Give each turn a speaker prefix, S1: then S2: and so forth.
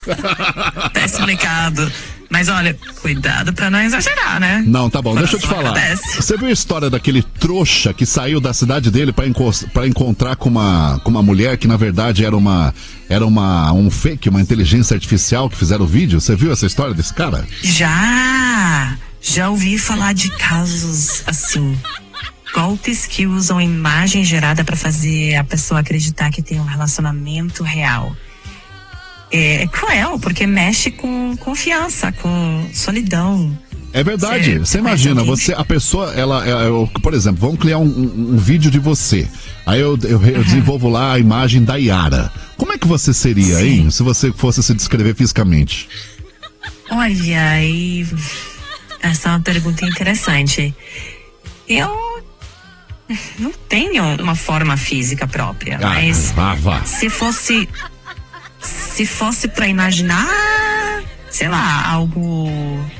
S1: Tá explicado. Mas olha, cuidado pra não exagerar, né?
S2: Não, tá bom, deixa eu te falar. Você viu a história daquele trouxa que saiu da cidade dele pra encontrar com uma mulher que na verdade era um fake, uma inteligência artificial que fizeram o vídeo? Você viu essa história desse cara?
S1: Já ouvi falar de casos assim. Golpes que usam imagem gerada pra fazer a pessoa acreditar que tem um relacionamento real. É cruel, porque mexe com confiança, com solidão.
S2: É verdade, você imagina, a pessoa, por exemplo, vamos criar um vídeo de você. Aí eu desenvolvo lá a imagem da Yara. Como é que você seria, hein, se você fosse se descrever fisicamente?
S1: Olha, aí, essa é uma pergunta interessante. Eu não tenho uma forma física própria, mas se fosse pra imaginar, sei lá, algo